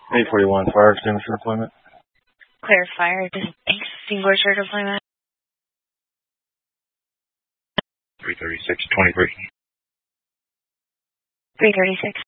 841 fire extinguisher deployment. Clear fire extinguisher deployment. 336, 23. 336.